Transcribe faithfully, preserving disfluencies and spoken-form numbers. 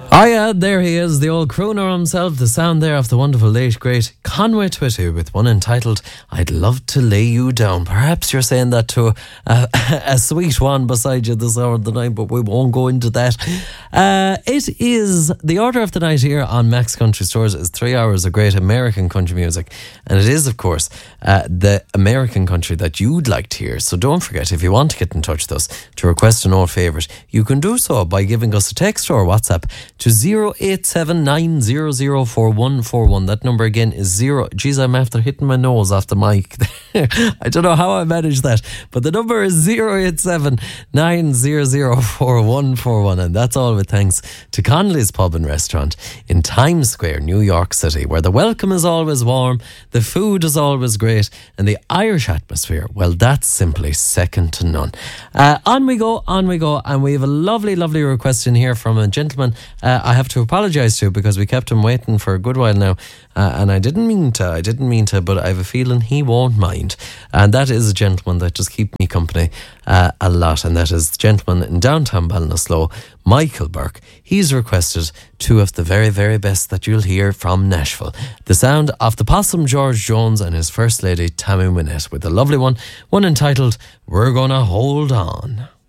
Oh yeah, there he is, the old crooner himself, the sound there of the wonderful late great Conway Twitty with one entitled I'd Love to Lay You Down. Perhaps you're saying that to a, a sweet one beside you this hour of the night, but we won't go into that. Uh, it is, the order of the night here on Max Country Stores is three hours of great American country music. And it is, of course, uh, the American country that you'd like to hear. So don't forget, if you want to get in touch with us to request an old favourite, you can do so by giving us a text or WhatsApp to zero eight seven nine zero zero four one four one. That number again is zero. Geez, I'm after hitting my nose off the mic. I don't know how I managed that, but the number is zero eight seven nine zero zero four one four one, and that's all with thanks to Connolly's Pub and Restaurant in Times Square, New York City, where the welcome is always warm, the food is always great, and the Irish atmosphere, well, that's simply second to none. Uh, on we go, on we go, and we have a lovely, lovely request in here from a gentleman uh, I have to apologise to because we kept him waiting for a good while now, uh, and I didn't mean to, I didn't mean to, but I have a feeling he won't mind. And that is a gentleman that just keeps me company uh, a lot, and that is the gentleman in downtown Ballinasloe, Michael Burke. He's requested two of the very, very best that you'll hear from Nashville. The sound of the Possum George Jones and his First Lady Tammy Wynette with a lovely one, one entitled We're Gonna Hold On.